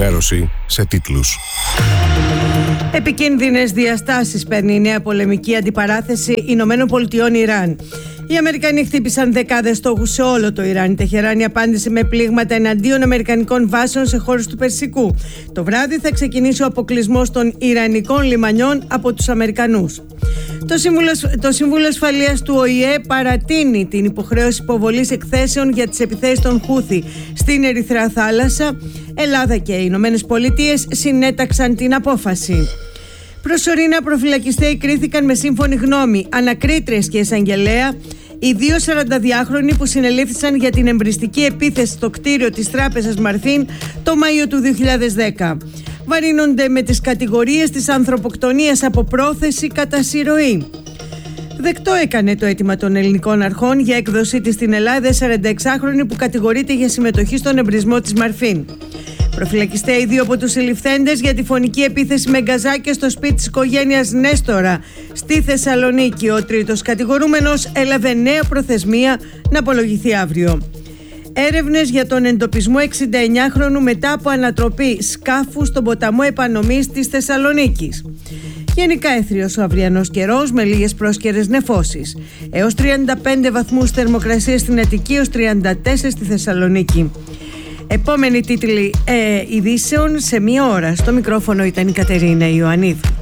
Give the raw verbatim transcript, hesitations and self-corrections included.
ενημέρωση σε τίτλους. Επικίνδυνες διαστάσεις παίρνει η νέα πολεμική αντιπαράθεση Ηνωμένων Πολιτειών Ιράν. Οι Αμερικανοί χτύπησαν δεκάδες στόχους σε όλο το Ιράν. Η Τεχεράνη απάντησε με πλήγματα εναντίον αμερικανικών βάσεων σε χώρες του Περσικού. Το βράδυ θα ξεκινήσει ο αποκλεισμός των ιρανικών λιμανιών από τους Αμερικανούς. Το Σύμβουλο, το Συμβούλιο Ασφαλείας του Ο Η Ε παρατείνει την υποχρέωση υποβολής εκθέσεων για τις επιθέσεις των Χούθι στην Ερυθρά Θάλασσα. Ελλάδα και οι Ηνωμένες Πολιτείες συνέταξαν την απόφαση. Προσωρινά προφυλακιστέοι κρίθηκαν με σύμφωνη γνώμη, ανακρίτριες και εισαγγελέα, οι δύο σαρανταδυάχρονοι που συνελήφθησαν για την εμπριστική επίθεση στο κτίριο της τράπεζας Μαρφίν το Μάιο του δύο χιλιάδες δέκα. Βαρύνονται με τις κατηγορίες της ανθρωποκτονίας από πρόθεση κατά συρροή. Δεκτό έκανε το αίτημα των ελληνικών αρχών για έκδοσή της στην Ελλάδα σαρανταεξάχρονη που κατηγορείται για συμμετοχή στον εμπρισμό της Μαρφίν. Προφυλακιστέοι δύο από τους συλληφθέντες για τη φωνική επίθεση με γκαζάκια στο σπίτι της οικογένειας Νέστορα στη Θεσσαλονίκη. Ο τρίτος κατηγορούμενος έλαβε νέα προθεσμία να απολογηθεί αύριο. Έρευνες για τον εντοπισμό εξηνταεννιάχρονου μετά από ανατροπή σκάφου στον ποταμό επανομής της Θεσσαλονίκης. Γενικά έθριος ο αυριανός καιρός με λίγες πρόσκαιρες νεφώσεις. Έως τριάντα πέντε βαθμούς θερμοκρασία στην Αττική, έως τριάντα τέσσερα στη Θεσσαλονίκη. Επόμενη τίτλη ε, ειδήσεων σε μία ώρα. Στο μικρόφωνο ήταν η Κατερίνα Ιωαννίδου.